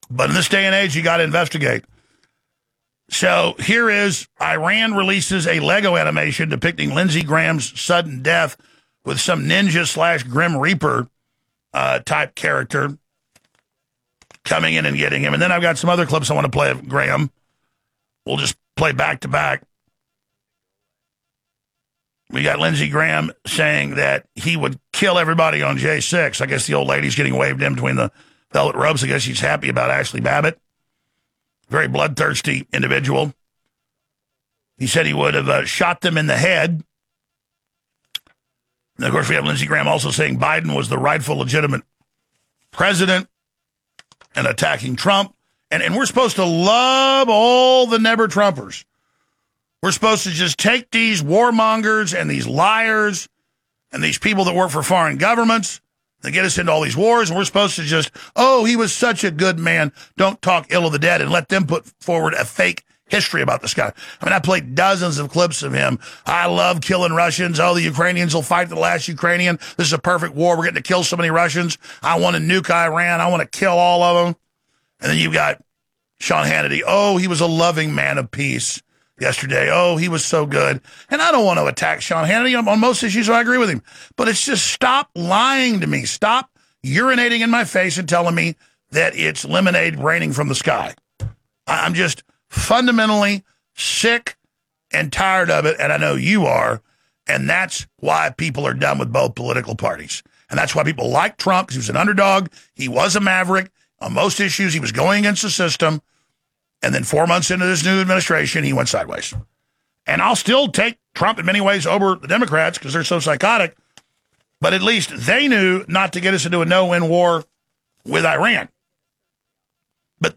But in this day and age, you got to investigate. So here is Iran releases a Lego animation depicting Lindsey Graham's sudden death with some ninja / Grim Reaper type character coming in and getting him. And then I've got some other clips I want to play of Graham. We'll just play back to back. We got Lindsey Graham saying that he would kill everybody on J6. I guess the old lady's getting waved in between the velvet ropes. I guess she's happy about Ashley Babbitt. Very bloodthirsty individual. He said he would have shot them in the head. And of course, we have Lindsey Graham also saying Biden was the rightful, legitimate president and attacking Trump. And we're supposed to love all the never Trumpers. We're supposed to just take these warmongers and these liars and these people that work for foreign governments that get us into all these wars, and we're supposed to just, oh, he was such a good man. Don't talk ill of the dead and let them put forward a fake history about this guy. I mean, I played dozens of clips of him. I love killing Russians. Oh, the Ukrainians will fight the last Ukrainian. This is a perfect war. We're getting to kill so many Russians. I want to nuke Iran. I want to kill all of them. And then you've got Sean Hannity. Oh, he was a loving man of peace yesterday. Oh, he was so good. And I don't want to attack Sean Hannity on most issues, so I agree with him. But it's just stop lying to me. Stop urinating in my face and telling me that it's lemonade raining from the sky. I'm just fundamentally sick and tired of it, and I know you are, and that's why people are done with both political parties. And that's why people like Trump, because he was an underdog. He was a maverick. On most issues, he was going against the system. And then 4 months into this new administration, he went sideways. And I'll still take Trump in many ways over the Democrats because they're so psychotic. But at least they knew not to get us into a no-win war with Iran. But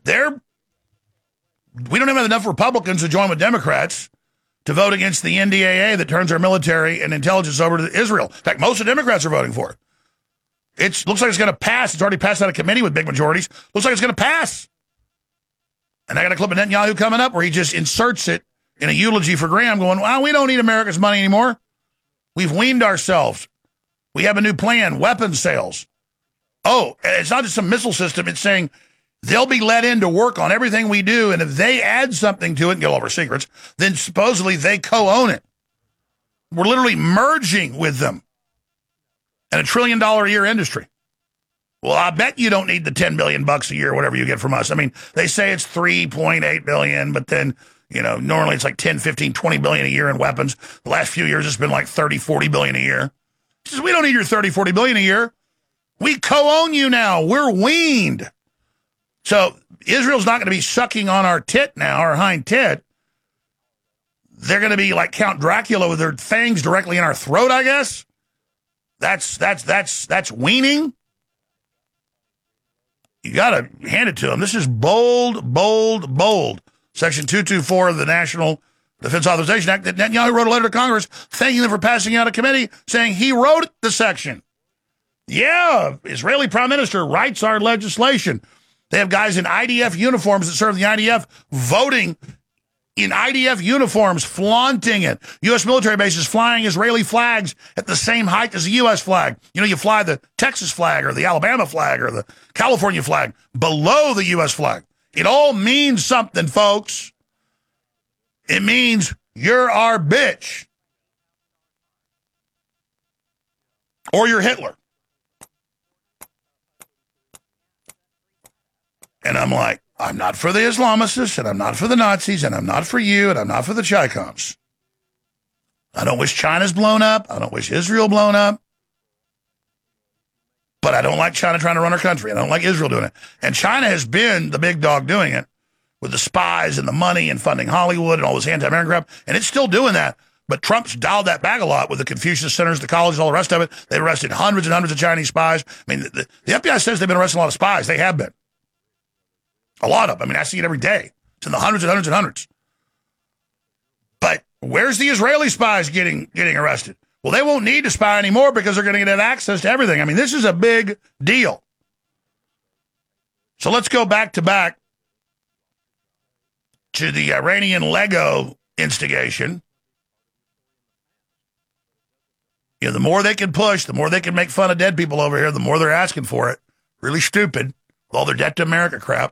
we don't even have enough Republicans to join with Democrats to vote against the NDAA that turns our military and intelligence over to Israel. In fact, most of the Democrats are voting for it. It looks like it's going to pass. It's already passed out of committee with big majorities. Looks like it's going to pass. And I got a clip of Netanyahu coming up where he just inserts it in a eulogy for Graham going, well, we don't need America's money anymore. We've weaned ourselves. We have a new plan, weapons sales. Oh, it's not just some missile system. It's saying they'll be let in to work on everything we do. And if they add something to it and get all of our secrets, then supposedly they co-own it. We're literally merging with them in $1 trillion a year industry. Well, I bet you don't need the $10 billion a year, whatever you get from us. I mean, they say it's $3.8 billion, but then, normally it's like 10, 15, 20 billion a year in weapons. The last few years, it's been like 30, 40 billion a year. He says, we don't need your 30, 40 billion a year. We co-own you now. We're weaned. So Israel's not going to be sucking on our tit now, our hind tit. They're going to be like Count Dracula with their fangs directly in our throat, I guess. That's weaning. You got to hand it to them. This is bold, bold, bold. Section 224 of the National Defense Authorization Act. That Netanyahu wrote a letter to Congress thanking them for passing out a committee saying he wrote the section. Yeah, Israeli Prime Minister writes our legislation. They have guys in IDF uniforms that serve the IDF voting in IDF uniforms, flaunting it. U.S. military bases flying Israeli flags at the same height as the U.S. flag. You fly the Texas flag or the Alabama flag or the California flag below the U.S. flag. It all means something, folks. It means you're our bitch. Or you're Hitler. And I'm like, I'm not for the Islamists, and I'm not for the Nazis, and I'm not for you, and I'm not for the Chi-Coms. I don't wish China's blown up. I don't wish Israel blown up. But I don't like China trying to run our country. I don't like Israel doing it. And China has been the big dog doing it with the spies and the money and funding Hollywood and all this anti-American crap. And it's still doing that. But Trump's dialed that back a lot with the Confucius Centers, the colleges, all the rest of it. They arrested hundreds and hundreds of Chinese spies. I mean, the FBI says they've been arresting a lot of spies. They have been. A lot of them. I mean, I see it every day. It's in the hundreds and hundreds and hundreds. But where's the Israeli spies getting arrested? Well, they won't need to spy anymore because they're going to have access to everything. I mean, this is a big deal. So let's go back to the Iranian Lego instigation. The more they can push, the more they can make fun of dead people over here, the more they're asking for it. Really stupid. With all their debt to America crap.